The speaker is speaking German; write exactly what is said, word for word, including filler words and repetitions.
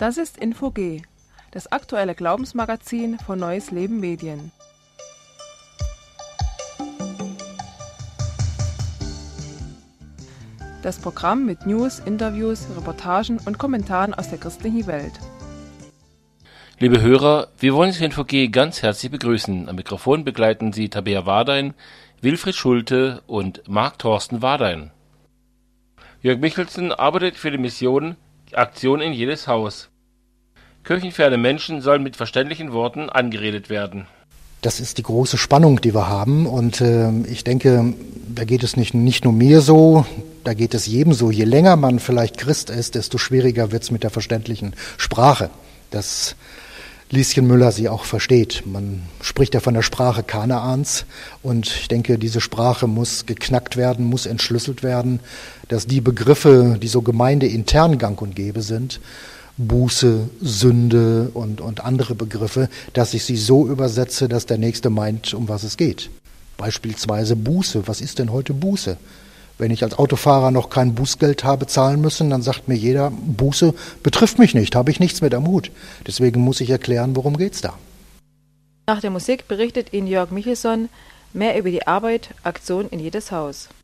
Das ist Info G, das aktuelle Glaubensmagazin von Neues Leben Medien. Das Programm mit News, Interviews, Reportagen und Kommentaren aus der christlichen Welt. Liebe Hörer, wir wollen Sie in Info G ganz herzlich begrüßen. Am Mikrofon begleiten Sie Tabea Wardein, Wilfried Schulte und Marc-Thorsten Wardein. Jörg Michelsen arbeitet für die Mission Aktion in jedes Haus. Kirchenferne Menschen sollen mit verständlichen Worten angeredet werden. Das ist die große Spannung, die wir haben, und äh, ich denke, da geht es nicht, nicht nur mir so, da geht es jedem so. Je länger man vielleicht Christ ist, desto schwieriger wird es mit der verständlichen Sprache, dass Lieschen Müller sie auch versteht. Man spricht ja von der Sprache Kanaans, und ich denke, diese Sprache muss geknackt werden, muss entschlüsselt werden, dass die Begriffe, die so gemeindeintern gang und gäbe sind, Buße, Sünde und, und andere Begriffe, dass ich sie so übersetze, dass der Nächste meint, um was es geht. Beispielsweise Buße. Was ist denn heute Buße? Wenn ich als Autofahrer noch kein Bußgeld habe zahlen müssen, dann sagt mir jeder, Buße betrifft mich nicht, habe ich nichts mit am Hut. Deswegen muss ich erklären, worum geht's da. Nach der Musik berichtet Ihnen Jörg Michelson mehr über die Arbeit Aktion in jedes Haus.